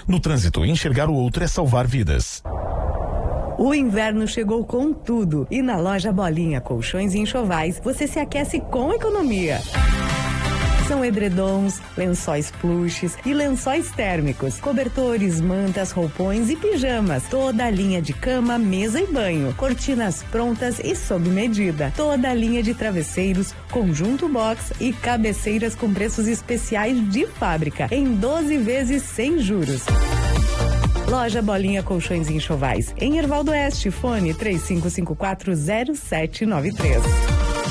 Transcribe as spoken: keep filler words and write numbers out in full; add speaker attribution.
Speaker 1: No trânsito, enxergar o outro é salvar vidas.
Speaker 2: O inverno chegou com tudo e na loja Bolinha Colchões e Enxovais você se aquece com economia. São edredons, lençóis pluches e lençóis térmicos, cobertores, mantas, roupões e pijamas. Toda a linha de cama, mesa e banho, cortinas prontas e sob medida. Toda a linha de travesseiros, conjunto box e cabeceiras com preços especiais de fábrica em doze vezes sem juros. Loja Bolinha Colchões e Enxovais, em Ervaldo Oeste, fone três cinco cinco quatro zero sete nove três.